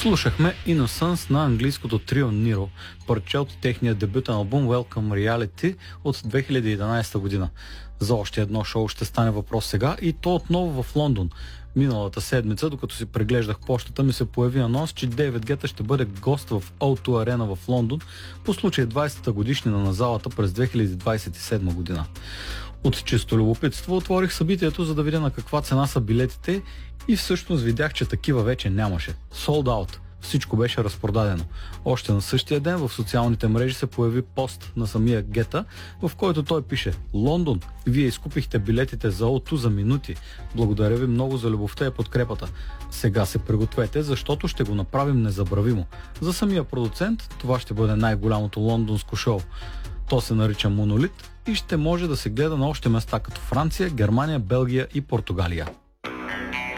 Слушахме Innocence на английското трио Niro, парче от техния дебютен албум Welcome Reality от 2011 година. За още едно шоу ще стане въпрос сега и то отново в Лондон. Миналата седмица, докато си преглеждах почтата, ми се появи анонс, че Дейвид Гета ще бъде гост в O2 Arena в Лондон по случай 20-та годишнина на залата през 2027 година. От чисто любопитство отворих събитието, за да видя на каква цена са билетите и всъщност видях, че такива вече нямаше. Sold out. Всичко беше разпродадено. Още на същия ден в социалните мрежи се появи пост на самия Гета, в който той пише: Лондон, вие изкупихте билетите за O2 за минути. Благодаря ви много за любовта и подкрепата. Сега се пригответе, защото ще го направим незабравимо. За самия продуцент това ще бъде най-голямото лондонско шоу. То се нарича Монолит и ще може да се гледа на още места като Франция, Германия, Белгия и Португалия.